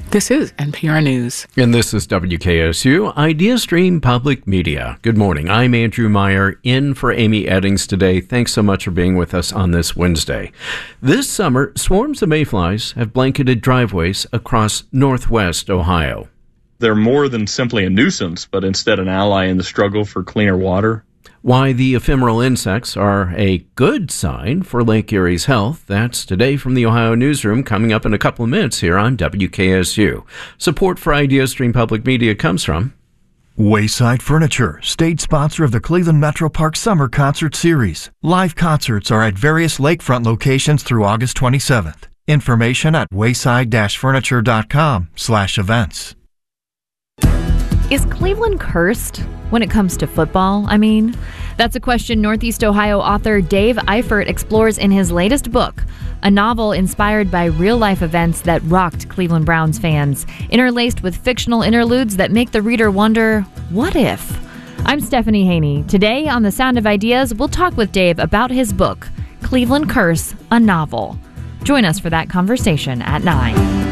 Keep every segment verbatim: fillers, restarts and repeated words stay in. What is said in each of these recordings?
This is N P R News. And this is W K S U, IdeaStream Public Media. Good morning. I'm Andrew Meyer, in for Amy Eddings today. Thanks so much for being with us on this Wednesday. This summer, swarms of mayflies have blanketed driveways across northwest Ohio. They're more than simply a nuisance, but instead an ally in the struggle for cleaner water. Why the ephemeral insects are a good sign for Lake Erie's health. That's today from the Ohio Newsroom, coming up in a couple of minutes here on W K S U. Support for IdeaStream Public Media comes from Wayside Furniture, state sponsor of the Cleveland Metro Park Summer Concert Series. Live concerts are at various lakefront locations through August twenty-seventh. Information at wayside-furniture.com slash events. Is Cleveland cursed when it comes to football? I mean, that's a question Northeast Ohio author Dave Eifert explores in his latest book, a novel inspired by real-life events that rocked Cleveland Browns fans, interlaced with fictional interludes that make the reader wonder, what if? I'm Stephanie Haney. Today on The Sound of Ideas, we'll talk with Dave about his book, Cleveland Curse, a Novel. Join us for that conversation at nine.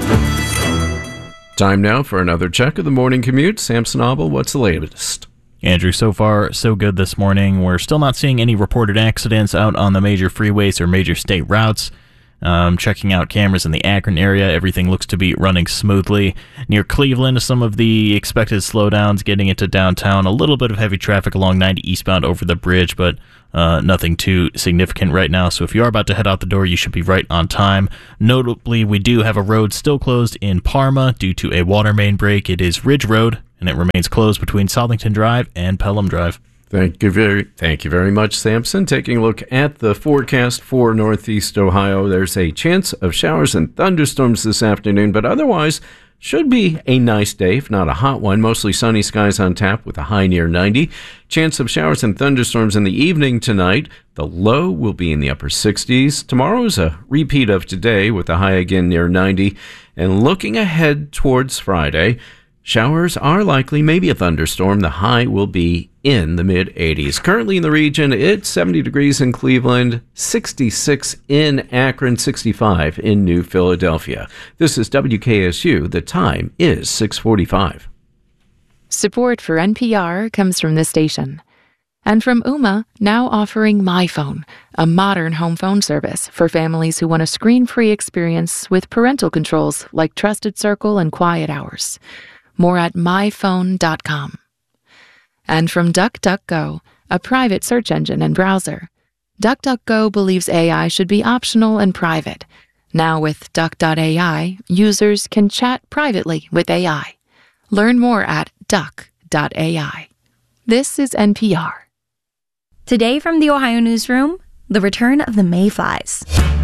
Time now for another check of the morning commute. Samson Abel, what's the latest? Andrew, so far, so good this morning. We're still not seeing any reported accidents out on the major freeways or major state routes. Um, checking out cameras in the Akron area, everything looks to be running smoothly. Near Cleveland, some of the expected slowdowns getting into downtown. A little bit of heavy traffic along ninety eastbound over the bridge, but uh, nothing too significant right now. So if you are about to head out the door, you should be right on time. Notably, we do have a road still closed in Parma due to a water main break. It is Ridge Road, and it remains closed between Southington Drive and Pelham Drive. Thank you very, thank you very much, Samson. Taking a look at the forecast for Northeast Ohio, there's a chance of showers and thunderstorms this afternoon, but otherwise should be a nice day, if not a hot one. Mostly sunny skies on tap with a high near ninety. Chance of showers and thunderstorms in the evening tonight. The low will be in the upper sixties. Tomorrow is a repeat of today with a high again near ninety. And looking ahead towards Friday, showers are likely, maybe a thunderstorm. The high will be in the mid-eighties. Currently in the region, it's seventy degrees in Cleveland, sixty-six in Akron, sixty-five in New Philadelphia. This is W K S U. The time is six forty-five. Support for N P R comes from this station. And from Ooma, now offering MyPhone, a modern home phone service for families who want a screen-free experience with parental controls like Trusted Circle and Quiet Hours. More at my phone dot com. And from DuckDuckGo, a private search engine and browser. DuckDuckGo believes A I should be optional and private. Now with Duck dot A I, users can chat privately with A I. Learn more at Duck dot A I. This is N P R. Today from the Ohio Newsroom, the return of the mayflies.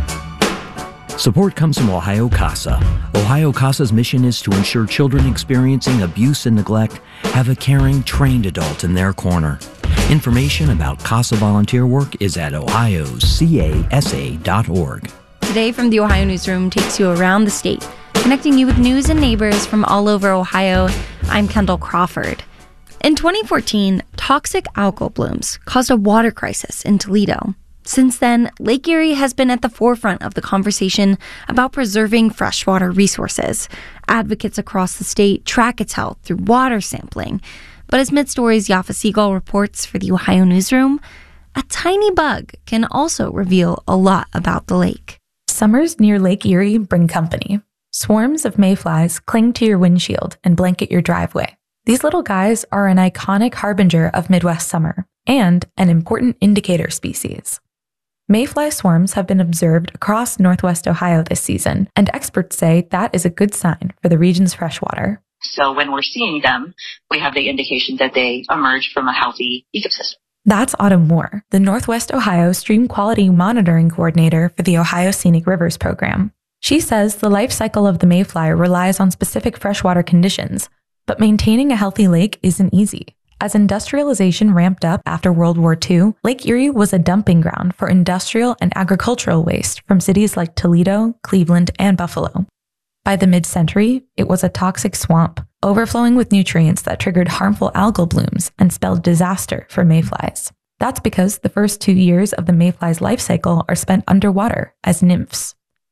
Support comes from Ohio CASA. Ohio CASA's mission is to ensure children experiencing abuse and neglect have a caring, trained adult in their corner. Information about CASA volunteer work is at ohio casa dot org. Today from the Ohio Newsroom takes you around the state, connecting you with news and neighbors from all over Ohio. I'm Kendall Crawford. In twenty fourteen, toxic algal blooms caused a water crisis in Toledo. Since then, Lake Erie has been at the forefront of the conversation about preserving freshwater resources. Advocates across the state track its health through water sampling. But as Mid-Story's Yafa Siegel reports for the Ohio Newsroom, a tiny bug can also reveal a lot about the lake. Summers near Lake Erie bring company. Swarms of mayflies cling to your windshield and blanket your driveway. These little guys are an iconic harbinger of Midwest summer and an important indicator species. Mayfly swarms have been observed across Northwest Ohio this season, and experts say that is a good sign for the region's freshwater. So when we're seeing them, we have the indication that they emerged from a healthy ecosystem. That's Autumn Moore, the Northwest Ohio Stream Quality Monitoring Coordinator for the Ohio Scenic Rivers Program. She says the life cycle of the mayfly relies on specific freshwater conditions, but maintaining a healthy lake isn't easy. As industrialization ramped up after World War Two, Lake Erie was a dumping ground for industrial and agricultural waste from cities like Toledo, Cleveland, and Buffalo. By the mid-century, it was a toxic swamp, overflowing with nutrients that triggered harmful algal blooms and spelled disaster for mayflies. That's because the first two years of the mayfly's life cycle are spent underwater as nymphs.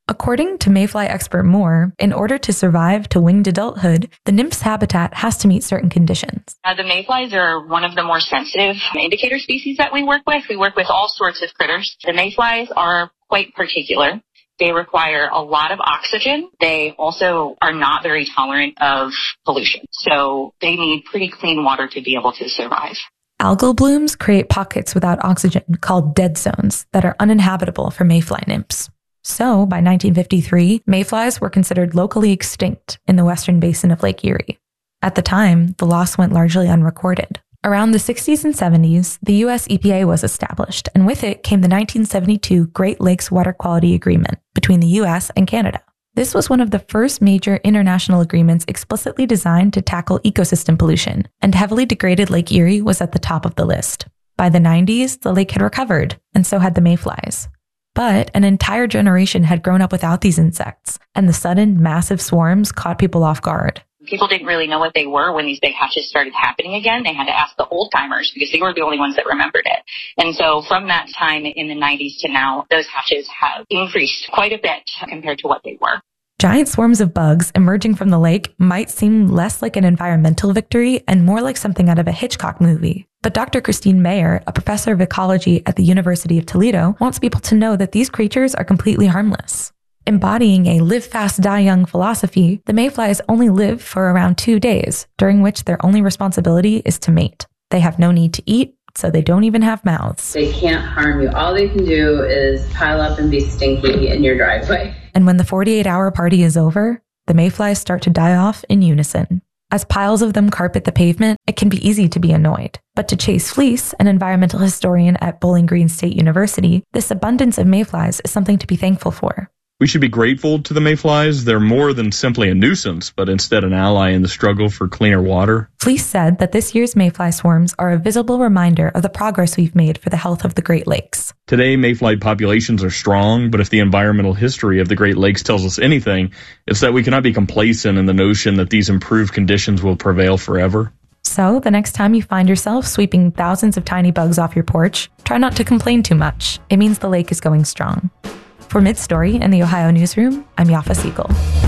According to mayfly expert Moore, in order to survive to winged adulthood, the nymph's habitat has to meet certain conditions. Uh, the mayflies are one of the more sensitive indicator species that we work with. We work with all sorts of critters. The mayflies are quite particular. They require a lot of oxygen. They also are not very tolerant of pollution. So they need pretty clean water to be able to survive. Algal blooms create pockets without oxygen called dead zones that are uninhabitable for mayfly nymphs. So, by nineteen fifty-three, mayflies were considered locally extinct in the western basin of Lake Erie. At the time, the loss went largely unrecorded. Around the sixties and seventies, the U S E P A was established, and with it came the nineteen seventy-two Great Lakes Water Quality Agreement between the U S and Canada. This was one of the first major international agreements explicitly designed to tackle ecosystem pollution, and heavily degraded Lake Erie was at the top of the list. By the nineties, the lake had recovered, and so had the mayflies. But an entire generation had grown up without these insects, and the sudden, massive swarms caught people off guard. People didn't really know what they were when these big hatches started happening again. They had to ask the old timers because they were the only ones that remembered it. And so from that time in the nineties to now, those hatches have increased quite a bit compared to what they were. Giant swarms of bugs emerging from the lake might seem less like an environmental victory and more like something out of a Hitchcock movie. But Doctor Christine Mayer, a professor of ecology at the University of Toledo, wants people to know that these creatures are completely harmless. Embodying a live fast, die young philosophy, the mayflies only live for around two days, during which their only responsibility is to mate. They have no need to eat, so they don't even have mouths. They can't harm you. All they can do is pile up and be stinky in your driveway. And when the forty-eight hour party is over, the mayflies start to die off in unison. As piles of them carpet the pavement, it can be easy to be annoyed. But to Chase Fleece, an environmental historian at Bowling Green State University, this abundance of mayflies is something to be thankful for. We should be grateful to the mayflies. They're more than simply a nuisance, but instead an ally in the struggle for cleaner water. Fleece said that this year's mayfly swarms are a visible reminder of the progress we've made for the health of the Great Lakes. Today, mayfly populations are strong, but if the environmental history of the Great Lakes tells us anything, it's that we cannot be complacent in the notion that these improved conditions will prevail forever. So, the next time you find yourself sweeping thousands of tiny bugs off your porch, try not to complain too much. It means the lake is going strong. For Mid-Story in the Ohio Newsroom, I'm Yafa Siegel.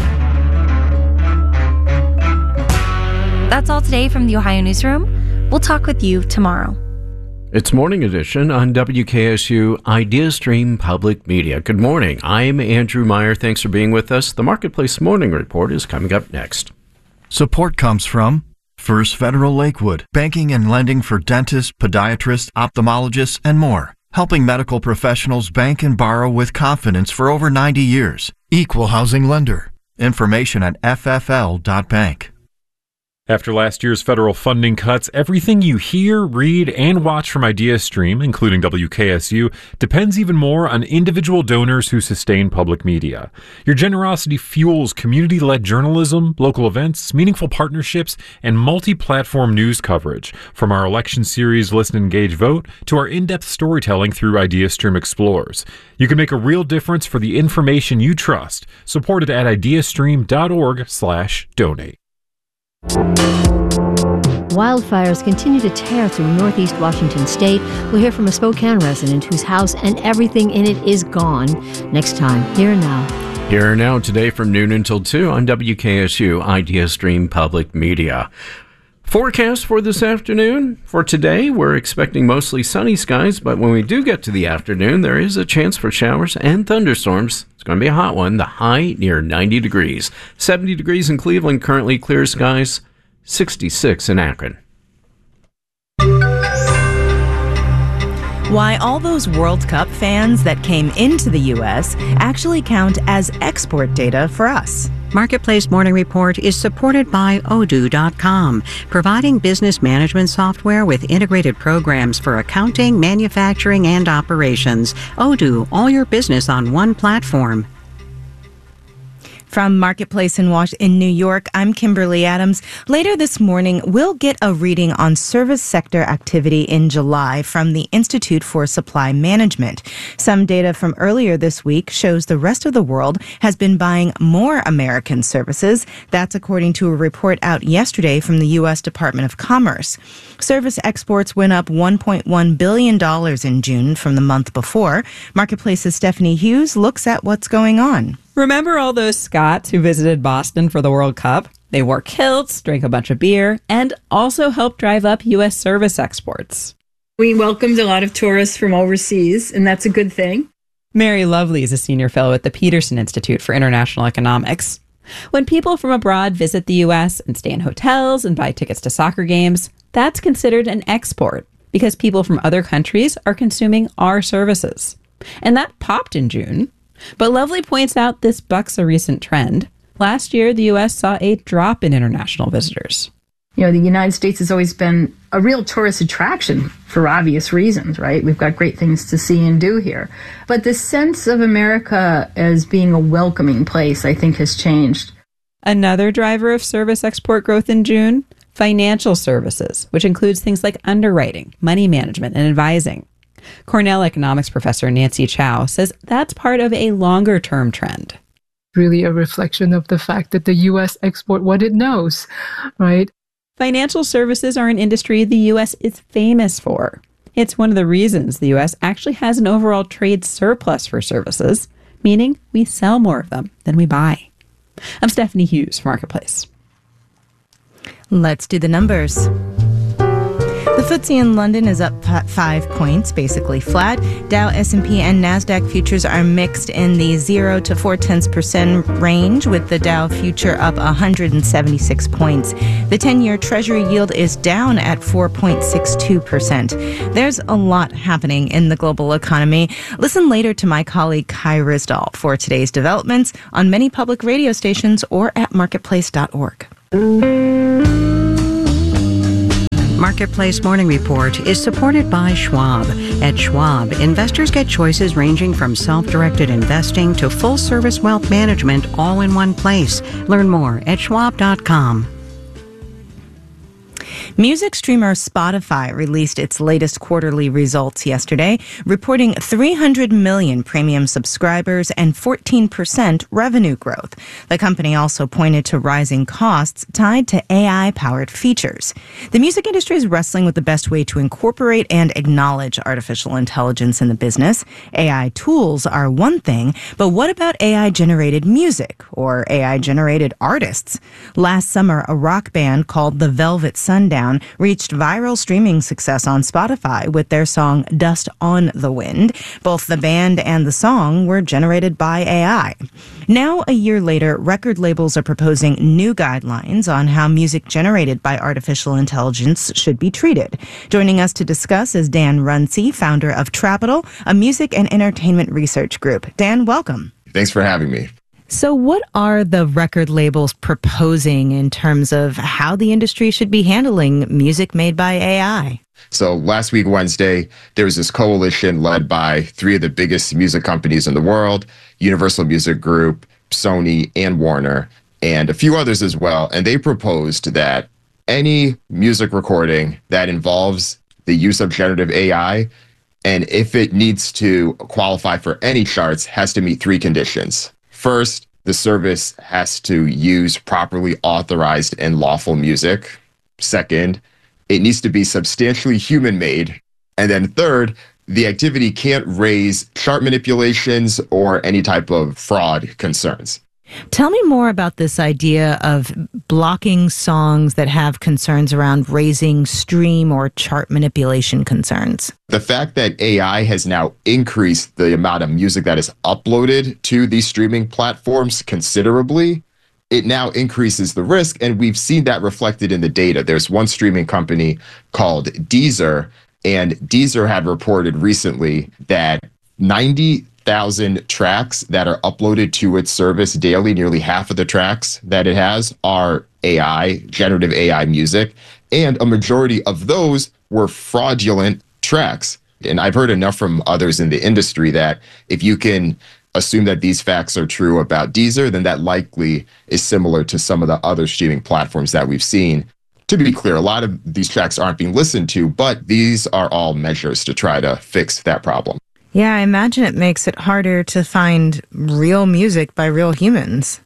That's all today from the Ohio Newsroom. We'll talk with you tomorrow. It's Morning Edition on W K S U IdeaStream Public Media. Good morning. I'm Andrew Meyer. Thanks for being with us. The Marketplace Morning Report is coming up next. Support comes from First Federal Lakewood, banking and lending for dentists, podiatrists, ophthalmologists, and more. Helping medical professionals bank and borrow with confidence for over ninety years. Equal housing lender. Information at f f l dot bank. After last year's federal funding cuts, everything you hear, read, and watch from IdeaStream, including W K S U, depends even more on individual donors who sustain public media. Your generosity fuels community-led journalism, local events, meaningful partnerships, and multi-platform news coverage, from our election series Listen, Engage, Vote to our in-depth storytelling through IdeaStream Explores. You can make a real difference for the information you trust. Supported at ideastream.org slash donate. Wildfires continue to tear through northeast Washington state. We'll hear from a Spokane resident whose house and everything in it is gone. Next time, Here and Now. Here and Now today from noon until two on W K S U IdeaStream Public Media. Forecast for this afternoon. For today, we're expecting mostly sunny skies, but when we do get to the afternoon, there is a chance for showers and thunderstorms. It's going to be a hot one. The high near ninety degrees. seventy degrees in Cleveland, currently clear skies. sixty-six in Akron. Why all those World Cup fans that came into the U S actually count as export data for us. Marketplace Morning Report is supported by Odoo dot com, providing business management software with integrated programs for accounting, manufacturing, and operations. Odoo, all your business on one platform. From Marketplace in Was- in New York, I'm Kimberly Adams. Later this morning, we'll get a reading on service sector activity in July from the Institute for Supply Management. Some data from earlier this week shows the rest of the world has been buying more American services. That's according to a report out yesterday from the U S Department of Commerce. Service exports went up one point one billion dollars in June from the month before. Marketplace's Stephanie Hughes looks at what's going on. Remember all those Scots who visited Boston for the World Cup? They wore kilts, drank a bunch of beer, and also helped drive up U S service exports. We welcomed a lot of tourists from overseas, and that's a good thing. Mary Lovely is a senior fellow at the Peterson Institute for International Economics. When people from abroad visit the U S and stay in hotels and buy tickets to soccer games, that's considered an export because people from other countries are consuming our services. And that popped in June. But Lovely points out this bucks a recent trend. Last year, the U S saw a drop in international visitors. You know, the United States has always been a real tourist attraction for obvious reasons, right? We've got great things to see and do here. But the sense of America as being a welcoming place, I think, has changed. Another driver of service export growth in June, financial services, which includes things like underwriting, money management, and advising. Cornell economics professor Nancy Chow says that's part of a longer-term trend. Really a reflection of the fact that the U S export what it knows, right? Financial services are an industry the U S is famous for. It's one of the reasons the U S actually has an overall trade surplus for services, meaning we sell more of them than we buy. I'm Stephanie Hughes for Marketplace. Let's do the numbers. The F T S E in London is up five points, basically flat. Dow, S and P, and NASDAQ futures are mixed in the zero to four tenths percent range, with the Dow future up one hundred seventy-six points. The ten-year Treasury yield is down at four point six two percent. There's a lot happening in the global economy. Listen later to my colleague Kai Risdall for today's developments on many public radio stations or at marketplace dot org. Marketplace Morning Report is supported by Schwab. At Schwab, investors get choices ranging from self-directed investing to full-service wealth management all in one place. Learn more at schwab dot com. Music streamer Spotify released its latest quarterly results yesterday, reporting three hundred million premium subscribers and fourteen percent revenue growth. The company also pointed to rising costs tied to A I-powered features. The music industry is wrestling with the best way to incorporate and acknowledge artificial intelligence in the business. A I tools are one thing, but what about A I-generated music or A I-generated artists? Last summer, a rock band called the Velvet Sundown reached viral streaming success on Spotify with their song Dust on the Wind. Both the band and the song were generated by A I. Now, a year later, record labels are proposing new guidelines on how music generated by artificial intelligence should be treated. Joining us to discuss is Dan Runcie, founder of Trapital, a music and entertainment research group. Dan, welcome. Thanks for having me. So what are the record labels proposing in terms of how the industry should be handling music made by A I? So last week, Wednesday, there was this coalition led by three of the biggest music companies in the world, Universal Music Group, Sony, and Warner, and a few others as well. And they proposed that any music recording that involves the use of generative A I, and if it needs to qualify for any charts, has to meet three conditions. First, the service has to use properly authorized and lawful music. Second, it needs to be substantially human-made. And then third, the activity can't raise chart manipulations or any type of fraud concerns. Tell me more about this idea of blocking songs that have concerns around raising stream or chart manipulation concerns. The fact that A I has now increased the amount of music that is uploaded to these streaming platforms considerably, it now increases the risk, and we've seen that reflected in the data. There's one streaming company called Deezer, and Deezer had reported recently that ninety thousand tracks that are uploaded to its service daily, nearly half of the tracks that it has are A I, generative A I music, and a majority of those were fraudulent tracks. And I've heard enough from others in the industry that if you can assume that these facts are true about Deezer, then that likely is similar to some of the other streaming platforms that we've seen. To be clear, a lot of these tracks aren't being listened to, but these are all measures to try to fix that problem. Yeah, I imagine it makes it harder to find real music by real humans.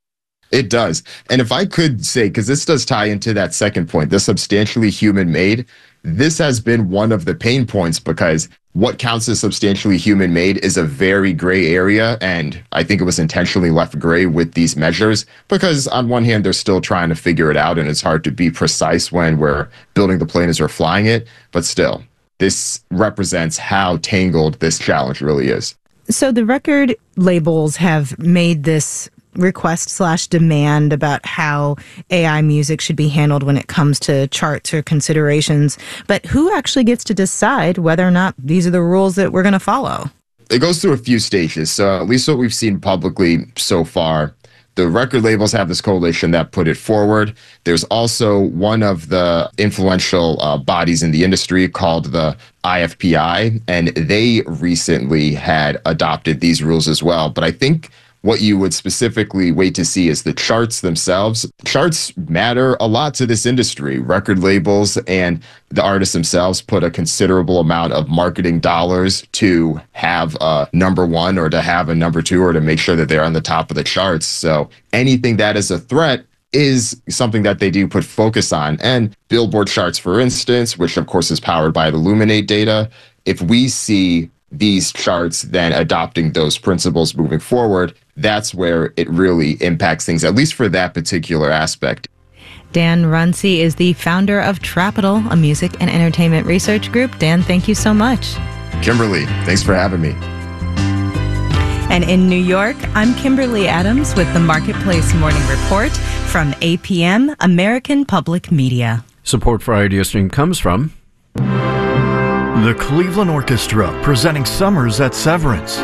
It does. And if I could say, because this does tie into that second point, the substantially human-made, this has been one of the pain points because what counts as substantially human-made is a very gray area, and I think it was intentionally left gray with these measures because on one hand, they're still trying to figure it out, and it's hard to be precise when we're building the plane as we're flying it, but still, this represents how tangled this challenge really is. So the record labels have made this request slash demand about how A I music should be handled when it comes to charts or considerations. But who actually gets to decide whether or not these are the rules that we're going to follow? It goes through a few stages. So at least what we've seen publicly so far, the record labels have this coalition that put it forward. There's also one of the influential uh, bodies in the industry called the I F P I, and they recently had adopted these rules as well. But I think what you would specifically wait to see is the charts themselves. Charts matter a lot to this industry. Record labels and the artists themselves put a considerable amount of marketing dollars to have a number one or to have a number two or to make sure that they're on the top of the charts. So anything that is a threat is something that they do put focus on. And Billboard charts, for instance, which of course is powered by the Luminate data, if we see these charts then adopting those principles moving forward, that's where it really impacts things, at least for that particular aspect. Dan Runcie is the founder of Trapital, a music and entertainment research group. Dan, thank you so much. Kimberly, thanks for having me. And in New York, I'm Kimberly Adams with the Marketplace Morning Report from A P M, American Public Media. Support for IdeaStream comes from the Cleveland Orchestra, presenting Summers at Severance.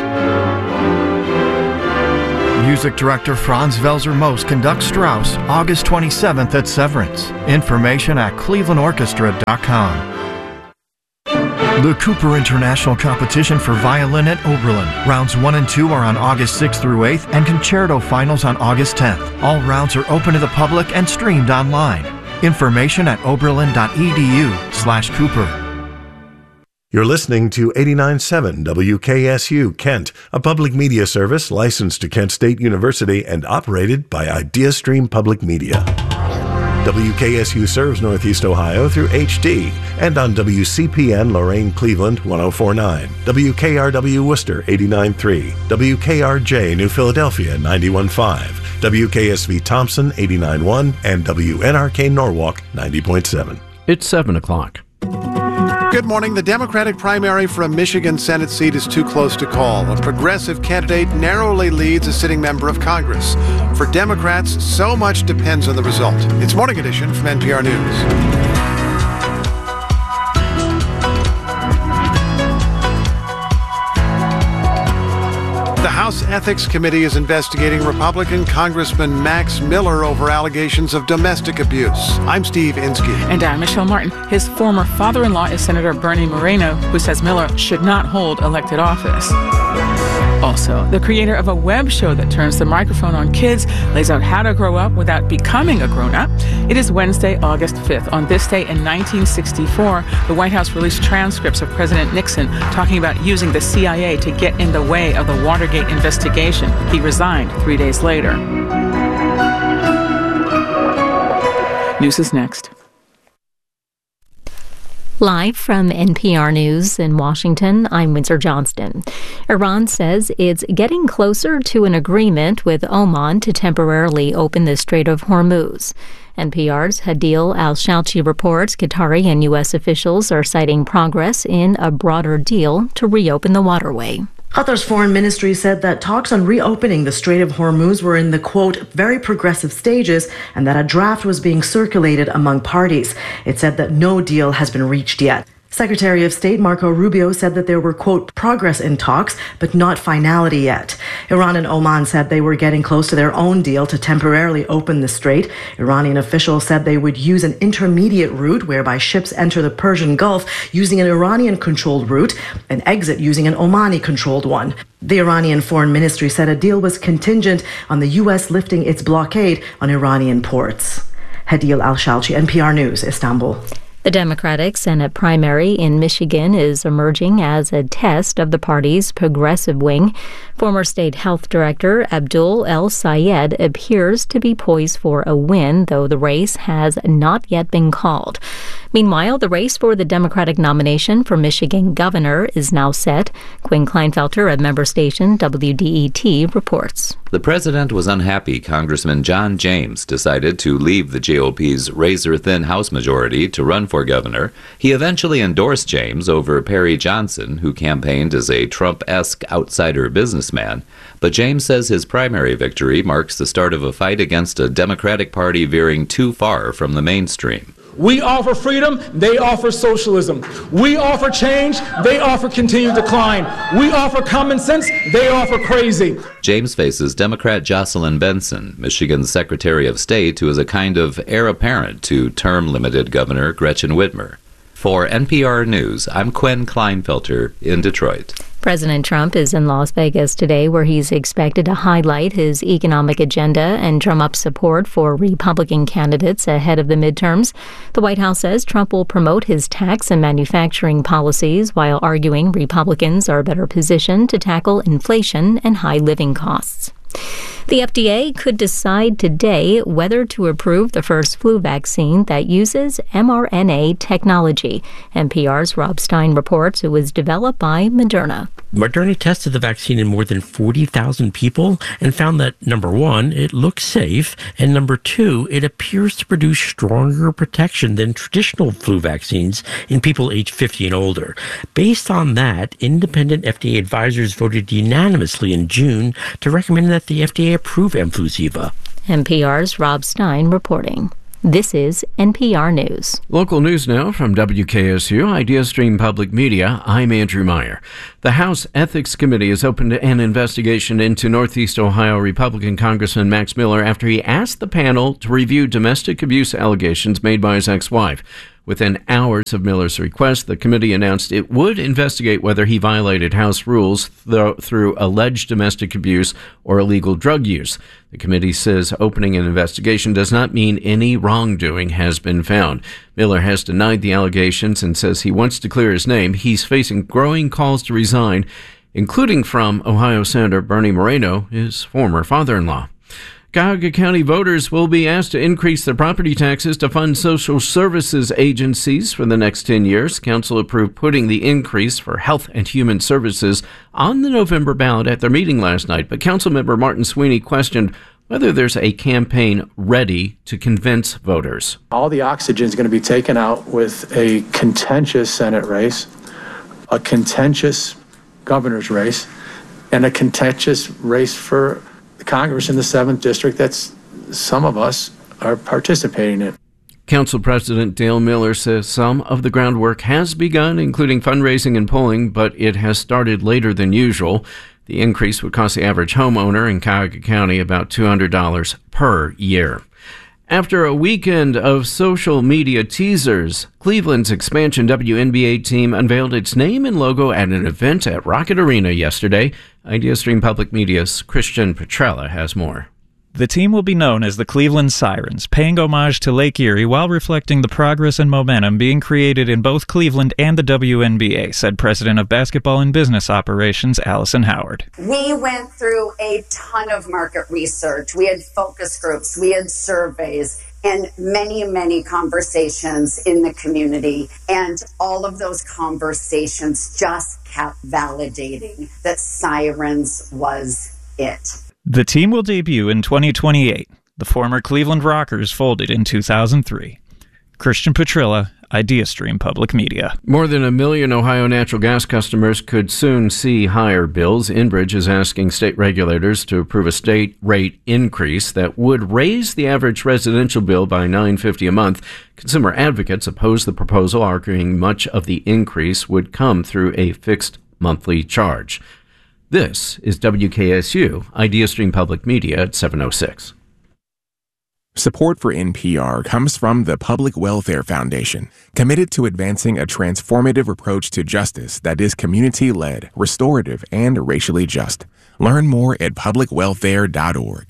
Music director Franz Welser-Most conducts Strauss August twenty-seventh at Severance. Information at cleveland orchestra dot com. The Cooper International Competition for Violin at Oberlin. Rounds one and two are on August sixth through eighth, and concerto finals on August tenth. All rounds are open to the public and streamed online. Information at oberlin dot e d u slash Cooper. You're listening to eighty-nine point seven W K S U Kent, a public media service licensed to Kent State University and operated by IdeaStream Public Media. W K S U serves Northeast Ohio through H D and on W C P N Lorain Cleveland one oh four point nine, W K R W Worcester eighty-nine point three, W K R J New Philadelphia ninety-one point five, W K S V Thompson eighty-nine point one, and W N R K Norwalk ninety point seven. It's seven o'clock. Good morning. The Democratic primary for a Michigan Senate seat is too close to call. A progressive candidate narrowly leads a sitting member of Congress. For Democrats, so much depends on the result. It's Morning Edition from N P R News. The House Ethics Committee is investigating Republican Congressman Max Miller over allegations of domestic abuse. I'm Steve Inskeep. And I'm Michelle Martin. His former father-in-law is Senator Bernie Moreno, who says Miller should not hold elected office. Also, the creator of a web show that turns the microphone on kids lays out how to grow up without becoming a grown-up. It is Wednesday, August fifth. On this day in nineteen sixty-four, the White House released transcripts of President Nixon talking about using the C I A to get in the way of the Watergate investigation. He resigned three days later. News is next. Live from N P R News in Washington, I'm Windsor Johnston. Iran says it's getting closer to an agreement with Oman to temporarily open the Strait of Hormuz. N P R's Hadil Al-Shalchi reports Qatari and U S officials are citing progress in a broader deal to reopen the waterway. Qatar's foreign ministry said that talks on reopening the Strait of Hormuz were in the, quote, very progressive stages and that a draft was being circulated among parties. It said that no deal has been reached yet. Secretary of State Marco Rubio said that there were, quote, progress in talks, but not finality yet. Iran and Oman said they were getting close to their own deal to temporarily open the strait. Iranian officials said they would use an intermediate route whereby ships enter the Persian Gulf using an Iranian-controlled route and exit using an Omani-controlled one. The Iranian Foreign Ministry said a deal was contingent on the U S lifting its blockade on Iranian ports. Hadil Al-Shalchi, N P R News, Istanbul. The Democratic Senate primary in Michigan is emerging as a test of the party's progressive wing. Former state health director Abdul El Sayed appears to be poised for a win, though the race has not yet been called. Meanwhile, the race for the Democratic nomination for Michigan governor is now set. Quinn Kleinfelter of member station W D E T reports. The president was unhappy Congressman John James decided to leave the G O P's razor-thin House majority to run for governor. He eventually endorsed James over Perry Johnson, who campaigned as a Trump-esque outsider businessman. But James says his primary victory marks the start of a fight against a Democratic Party veering too far from the mainstream. We offer freedom, they offer socialism. We offer change, they offer continued decline. We offer common sense, they offer crazy. James faces Democrat Jocelyn Benson, Michigan's Secretary of State, who is a kind of heir apparent to term-limited Governor Gretchen Whitmer. For N P R News, I'm Quinn Kleinfelter in Detroit. President Trump is in Las Vegas today, where he's expected to highlight his economic agenda and drum up support for Republican candidates ahead of the midterms. The White House says Trump will promote his tax and manufacturing policies while arguing Republicans are better positioned to tackle inflation and high living costs. The F D A could decide today whether to approve the first flu vaccine that uses mRNA technology. N P R's Rob Stein reports it was developed by Moderna. Moderna tested the vaccine in more than forty thousand people and found that, number one, it looks safe, and number two, it appears to produce stronger protection than traditional flu vaccines in people aged fifty and older. Based on that, independent F D A advisors voted unanimously in June to recommend that the F D A approve Mfluziva. N P R's Rob Stein reporting. This is N P R News. Local news now from W K S U, IdeaStream Public Media. I'm Andrew Meyer. The House Ethics Committee has opened an investigation into Northeast Ohio Republican Congressman Max Miller after he asked the panel to review domestic abuse allegations made by his ex-wife. Within hours of Miller's request, the committee announced it would investigate whether he violated House rules th- through alleged domestic abuse or illegal drug use. The committee says opening an investigation does not mean any wrongdoing has been found. Miller has denied the allegations and says he wants to clear his name. He's facing growing calls to resign, including from Ohio Senator Bernie Moreno, his former father-in-law. Cuyahoga County voters will be asked to increase their property taxes to fund social services agencies for the next ten years. Council approved putting the increase for Health and Human Services on the November ballot at their meeting last night, but Councilmember Martin Sweeney questioned whether there's a campaign ready to convince voters. All the oxygen is going to be taken out with a contentious Senate race, a contentious governor's race, and a contentious race for Congress in the seventh District that's some of us are participating in. Council President Dale Miller says some of the groundwork has begun, including fundraising and polling, but it has started later than usual. The increase would cost the average homeowner in Cuyahoga County about two hundred dollars per year. After a weekend of social media teasers, Cleveland's expansion W N B A team unveiled its name and logo at an event at Rocket Arena yesterday. IdeaStream Public Media's Christian Petrella has more. The team will be known as the Cleveland Sirens, paying homage to Lake Erie while reflecting the progress and momentum being created in both Cleveland and the W N B A, said President of Basketball and Business Operations, Allison Howard. We went through a ton of market research. We had focus groups, we had surveys, and many, many conversations in the community. And all of those conversations just kept validating that Sirens was it. The team will debut in twenty twenty-eight. The former Cleveland Rockers folded in two thousand three. Christian Petrilla, IdeaStream Public Media. More than a million Ohio natural gas customers could soon see higher bills. Enbridge is asking state regulators to approve a state rate increase that would raise the average residential bill by nine dollars and fifty cents a month. Consumer advocates oppose the proposal, arguing much of the increase would come through a fixed monthly charge. This is W K S U, IdeaStream Public Media at seven oh six. Support for N P R comes from the Public Welfare Foundation, committed to advancing a transformative approach to justice that is community-led, restorative, and racially just. Learn more at public welfare dot org.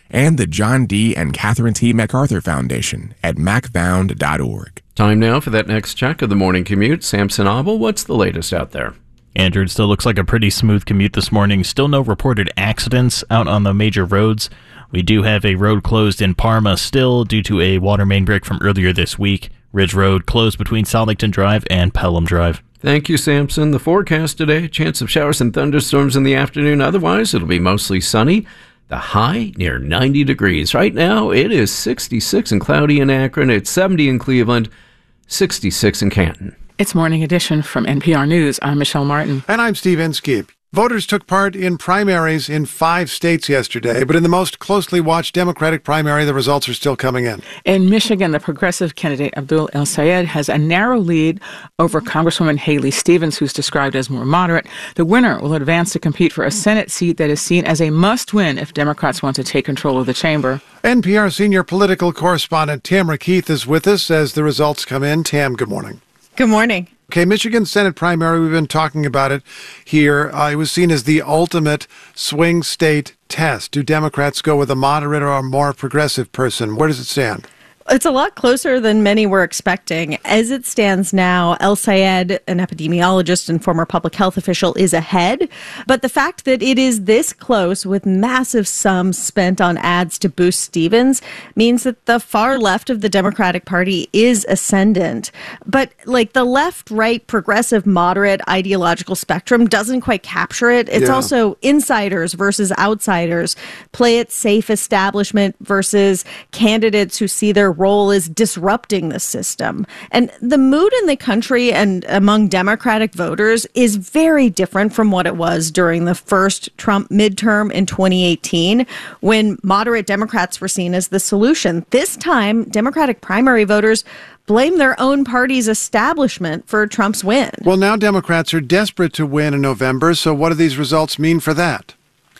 and the John D. and Catherine T. MacArthur Foundation at mac found dot org. Time now for that next check of the morning commute. Samson Abel, what's the latest out there? Andrew, it still looks like a pretty smooth commute this morning. Still no reported accidents out on the major roads. We do have a road closed in Parma still due to a water main break from earlier this week. Ridge Road closed between Solington Drive and Pelham Drive. Thank you, Samson. The forecast today, chance of showers and thunderstorms in the afternoon. Otherwise, it'll be mostly sunny. The high near ninety degrees. Right now, it is sixty-six and cloudy in Akron. It's seventy in Cleveland, sixty-six in Canton. It's Morning Edition from N P R News. I'm Michelle Martin. And I'm Steve Inskeep. Voters took part in primaries in five states yesterday, but in the most closely watched Democratic primary, the results are still coming in. In Michigan, the progressive candidate Abdul El-Sayed has a narrow lead over Congresswoman Haley Stevens, who's described as more moderate. The winner will advance to compete for a Senate seat that is seen as a must-win if Democrats want to take control of the chamber. N P R senior political correspondent Tamara Keith is with us as the results come in. Tam, good morning. Good morning. Okay, Michigan Senate primary, we've been talking about it here. Uh, it was seen as the ultimate swing state test. Do Democrats go with a moderate or a more progressive person? Where does it stand? It's a lot closer than many were expecting. As it stands now, El-Sayed, an epidemiologist and former public health official, is ahead. But the fact that it is this close with massive sums spent on ads to boost Stevens means that the far left of the Democratic Party is ascendant. But like the left, right, progressive, moderate ideological spectrum doesn't quite capture it. It's Yeah. also insiders versus outsiders, play it safe establishment versus candidates who see their role is disrupting the system. And the mood in the country and among Democratic voters is very different from what it was during the first Trump midterm in twenty eighteen, when moderate Democrats were seen as the solution. This time, Democratic primary voters blame their own party's establishment for Trump's win. Well, now Democrats are desperate to win in November, so what do these results mean for that?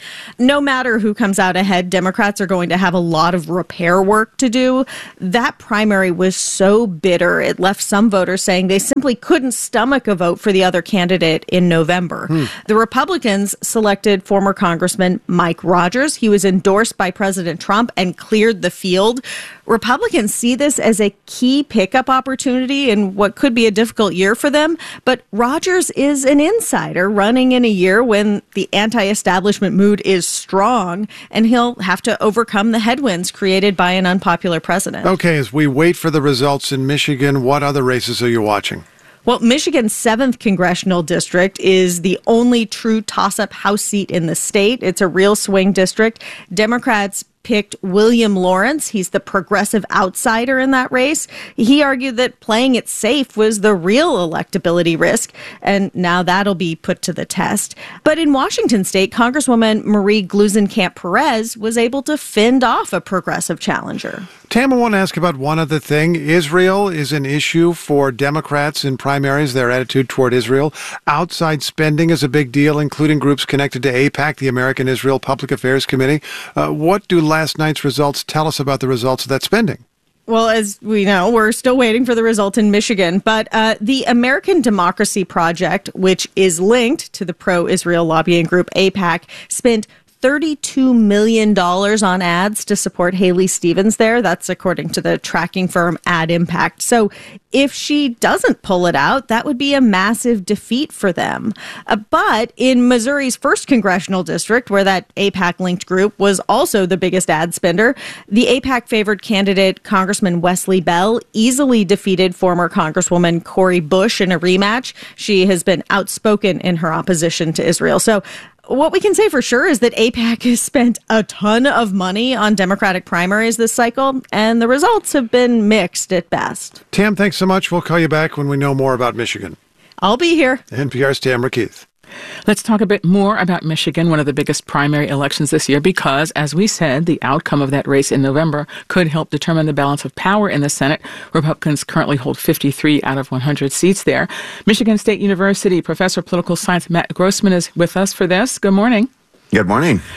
No matter who comes out ahead, Democrats are going to have a lot of repair work to do. That primary was so bitter, it left some voters saying they simply couldn't stomach a vote for the other candidate in November. Hmm. The Republicans selected former Congressman Mike Rogers. He was endorsed by President Trump and cleared the field. Republicans see this as a key pickup opportunity in what could be a difficult year for them. But Rogers is an insider running in a year when the anti-establishment mood is strong, and he'll have to overcome the headwinds created by an unpopular president. Okay, as we wait for the results in Michigan, what other races are you watching? Well, Michigan's seventh congressional district is the only true toss-up House seat in the state. It's a real swing district. Democrats picked William Lawrence. He's the progressive outsider in that race. He argued that playing it safe was the real electability risk, and now that'll be put to the test. But in Washington state, Congresswoman Marie Gluesenkamp-Perez was able to fend off a progressive challenger. Tam, I want to ask about one other thing. Israel is an issue for Democrats in primaries, their attitude toward Israel. Outside spending is a big deal, including groups connected to AIPAC, the American Israel Public Affairs Committee. Uh, what do last night's results tell us about the results of that spending? Well, as we know, we're still waiting for the result in Michigan, but uh, the American Democracy Project, which is linked to the pro-Israel lobbying group AIPAC, spent thirty-two million dollars on ads to support Haley Stevens there. That's according to the tracking firm Ad Impact. So if she doesn't pull it out, that would be a massive defeat for them. Uh, but in Missouri's first congressional district, where that AIPAC-linked group was also the biggest ad spender, the AIPAC-favored candidate, Congressman Wesley Bell, easily defeated former Congresswoman Cori Bush in a rematch. She has been outspoken in her opposition to Israel. So what we can say for sure is that AIPAC has spent a ton of money on Democratic primaries this cycle, and the results have been mixed at best. Tam, thanks so much. We'll call you back when we know more about Michigan. I'll be here. N P R's Tamara Keith. Let's talk a bit more about Michigan, one of the biggest primary elections this year, because, as we said, the outcome of that race in November could help determine the balance of power in the Senate. Republicans currently hold fifty-three out of one hundred seats there. Michigan State University professor of political science Matt Grossman is with us for this. Good morning. Good morning.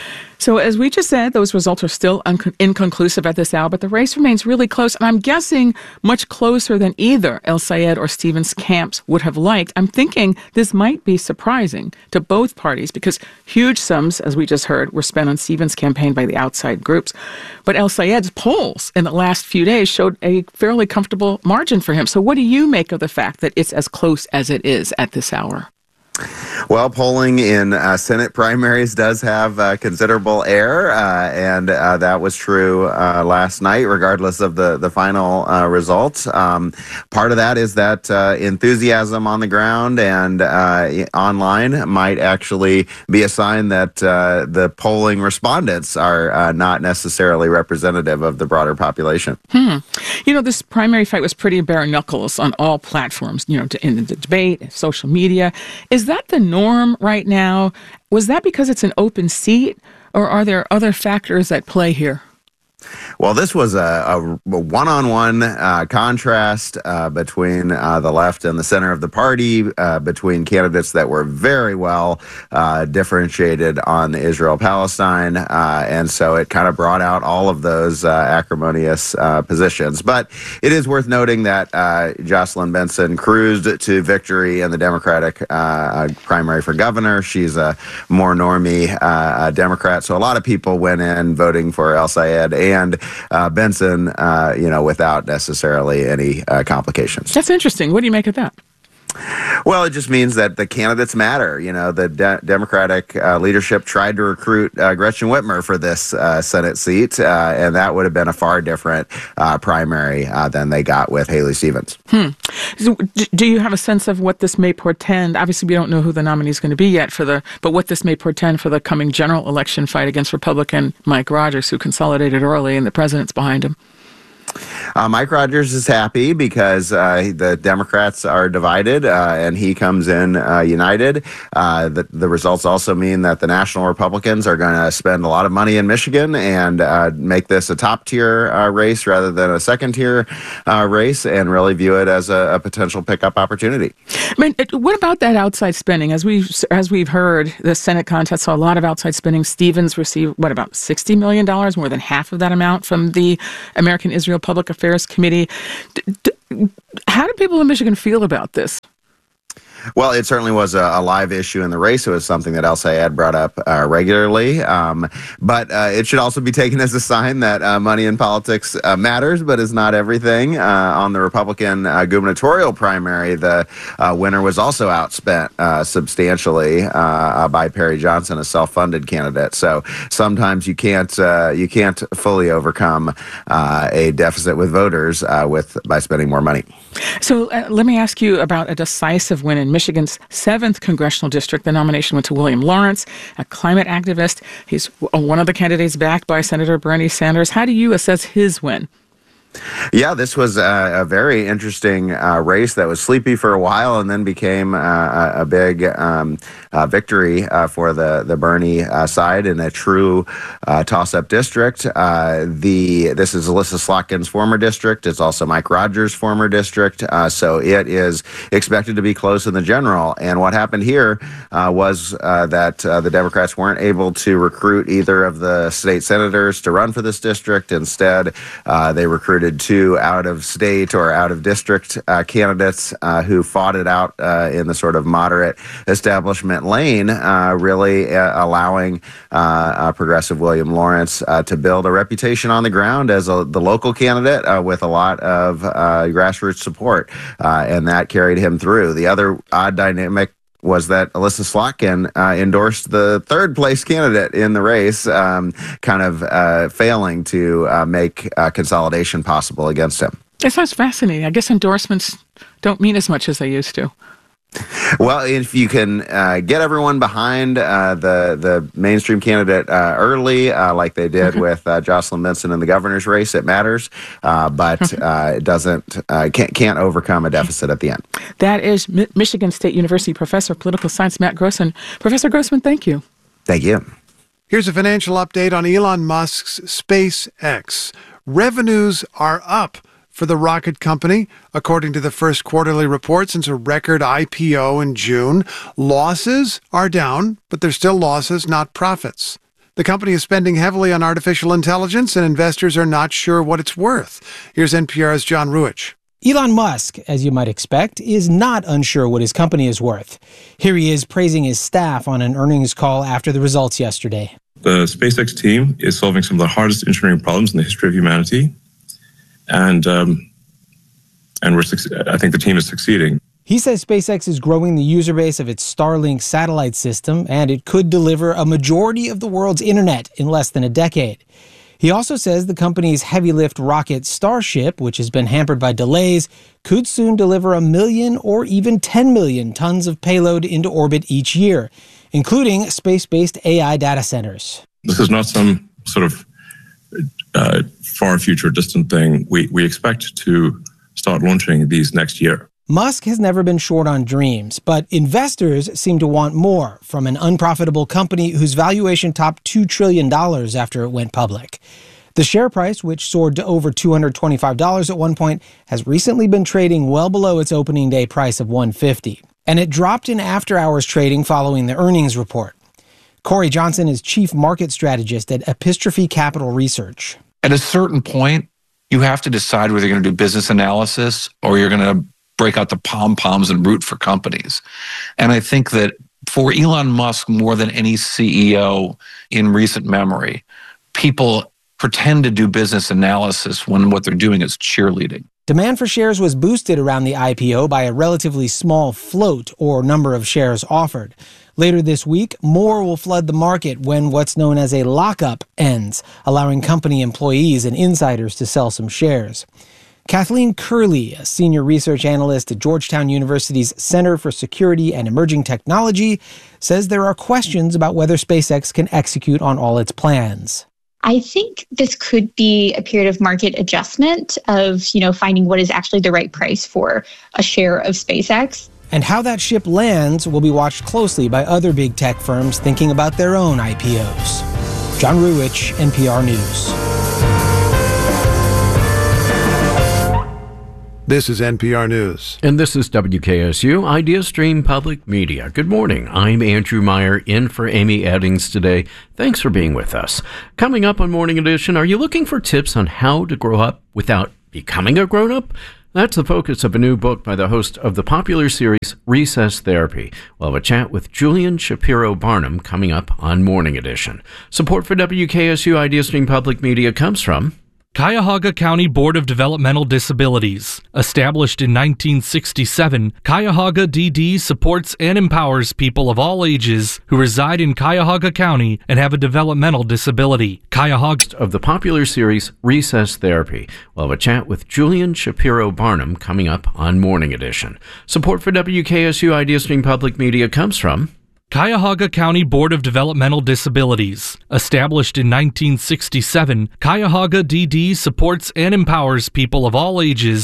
So as we just said, those results are still un- inconclusive at this hour, but the race remains really close, and I'm guessing much closer than either El-Sayed or Stevens' camps would have liked. I'm thinking this might be surprising to both parties because huge sums, as we just heard, were spent on Stevens' campaign by the outside groups. But El-Sayed's polls in the last few days showed a fairly comfortable margin for him. So what do you make of the fact that it's as close as it is at this hour? Well, polling in uh, Senate primaries does have uh, considerable error, uh, and uh, that was true uh, last night, regardless of the, the final uh, results. Um, part of that is that uh, enthusiasm on the ground and uh, online might actually be a sign that uh, the polling respondents are uh, not necessarily representative of the broader population. Hmm. You know, this primary fight was pretty bare knuckles on all platforms, you know, in the debate, social media. Is that the norm right now? Was that because it's an open seat, or are there other factors at play here? Well, this was a, a one-on-one uh, contrast uh, between uh, the left and the center of the party, uh, between candidates that were very well uh, differentiated on Israel-Palestine, uh, and so it kind of brought out all of those uh, acrimonious uh, positions. But it is worth noting that uh, Jocelyn Benson cruised to victory in the Democratic uh, primary for governor. She's a more normie uh, Democrat, so a lot of people went in voting for El-Sayed and And uh, Benson, uh, you know, without necessarily any uh, complications. That's interesting. What do you make of that? Well, it just means that the candidates matter. You know, the de- Democratic uh, leadership tried to recruit uh, Gretchen Whitmer for this uh, Senate seat, uh, and that would have been a far different uh, primary uh, than they got with Haley Stevens. Hmm. So, do you have a sense of what this may portend? Obviously, we don't know who the nominee is going to be yet for the, but what this may portend for the coming general election fight against Republican Mike Rogers, who consolidated early, and the president's behind him. Uh, Mike Rogers is happy because uh, the Democrats are divided, uh, and he comes in uh, united. Uh, the, the results also mean that the National Republicans are going to spend a lot of money in Michigan and uh, make this a top-tier uh, race rather than a second-tier uh, race, and really view it as a, a potential pickup opportunity. I mean, what about that outside spending? As we've, as we've heard, the Senate contest saw a lot of outside spending. Stevens received, what, about sixty million dollars, more than half of that amount from the American Israel Public Affairs Committee. D- d- how do people in Michigan feel about this? Well, it certainly was a, a live issue in the race. It was something that El-Sayed brought up uh, regularly. Um, but uh, it should also be taken as a sign that uh, money in politics uh, matters, but is not everything. Uh, on the Republican uh, gubernatorial primary, the uh, winner was also outspent uh, substantially uh, by Perry Johnson, a self-funded candidate. So sometimes you can't uh, you can't fully overcome uh, a deficit with voters uh, with by spending more money. So uh, let me ask you about a decisive win in Michigan's seventh congressional district. The nomination went to William Lawrence, a climate activist. He's one of the candidates backed by Senator Bernie Sanders. How do you assess his win? Yeah, this was a, a very interesting uh, race that was sleepy for a while and then became uh, a big um, uh, victory uh, for the, the Bernie uh, side in a true uh, toss-up district. Uh, the This is Alyssa Slotkin's former district. It's also Mike Rogers' former district. Uh, so it is expected to be close in the general. And what happened here uh, was uh, that uh, the Democrats weren't able to recruit either of the state senators to run for this district. Instead, uh, they recruited two out-of-state or out-of-district uh, candidates uh, who fought it out uh, in the sort of moderate establishment lane, uh, really uh, allowing uh, uh, progressive William Lawrence uh, to build a reputation on the ground as a, the local candidate uh, with a lot of uh, grassroots support, uh, and that carried him through. The other odd dynamic was that Alyssa Slotkin uh, endorsed the third place candidate in the race, um, kind of uh, failing to uh, make uh, consolidation possible against him. That sounds fascinating. I guess endorsements don't mean as much as they used to. Well, if you can uh, get everyone behind uh, the the mainstream candidate uh, early, uh, like they did with uh, Jocelyn Benson in the governor's race, it matters. Uh, but uh, it doesn't uh, can't can't overcome a deficit at the end. That is Mi- Michigan State University professor of political science Matt Grossman. Professor Grossman, thank you. Thank you. Here's a financial update on Elon Musk's SpaceX. Revenues are up for the rocket company, according to the first quarterly report since a record I P O in June. Losses are down, but they're still losses, not profits. The company is spending heavily on artificial intelligence, and investors are not sure what it's worth. Here's N P R's John Ruich. Elon Musk, as you might expect, is not unsure what his company is worth. Here he is praising his staff on an earnings call after the results yesterday. The SpaceX team is solving some of the hardest engineering problems in the history of humanity, and um, and we're I think the team is succeeding. He says SpaceX is growing the user base of its Starlink satellite system, and it could deliver a majority of the world's internet in less than a decade. He also says the company's heavy-lift rocket Starship, which has been hampered by delays, could soon deliver a million or even ten million tons of payload into orbit each year, including space-based A I data centers. This is not some sort of uh, far future distant thing. We, we expect to start launching these next year. Musk has never been short on dreams, but investors seem to want more from an unprofitable company whose valuation topped two trillion dollars after it went public. The share price, which soared to over two hundred twenty-five dollars at one point, has recently been trading well below its opening day price of one hundred fifty dollars, and it dropped in after-hours trading following the earnings report. Corey Johnson is chief market strategist at Epistrophe Capital Research. At a certain point, you have to decide whether you're going to do business analysis or you're going to break out the pom-poms and root for companies. And I think that for Elon Musk, more than any C E O in recent memory, people pretend to do business analysis when what they're doing is cheerleading. Demand for shares was boosted around the I P O by a relatively small float or number of shares offered. Later this week, more will flood the market when what's known as a lockup ends, allowing company employees and insiders to sell some shares. Kathleen Curley, a senior research analyst at Georgetown University's Center for Security and Emerging Technology, says there are questions about whether SpaceX can execute on all its plans. I think this could be a period of market adjustment of, you know, finding what is actually the right price for a share of SpaceX. And how that ship lands will be watched closely by other big tech firms thinking about their own I P Os. John Ruich, N P R News. This is N P R News. And this is W K S U IdeaStream Public Media. Good morning. I'm Andrew Meyer, in for Amy Eddings today. Thanks for being with us. Coming up on Morning Edition, are you looking for tips on how to grow up without becoming a grown-up? That's the focus of a new book by the host of the popular series Recess Therapy. We'll have a chat with Julian Shapiro Barnum coming up on Morning Edition. Support for W K S U IdeaStream Public Media comes from Cuyahoga County Board of Developmental Disabilities. Established in nineteen sixty-seven, Cuyahoga D D supports and empowers people of all ages who reside in Cuyahoga County and have a developmental disability. Cuyahoga of the popular series Recess Therapy. We'll have a chat with Julian Shapiro Barnum coming up on Morning Edition. Support for W K S U IdeaStream Public Media comes from Cuyahoga County Board of Developmental Disabilities. Established in nineteen sixty-seven, Cuyahoga D D supports and empowers people of all ages